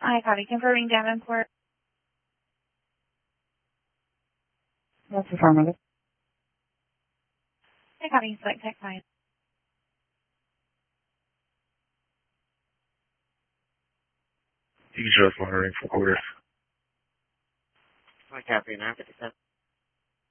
Hi, copy. Confirming Davenport. That's affirmative. Hi, copy. Select tech 5. You can show us monitoring for quarters. Hi, copy. 957.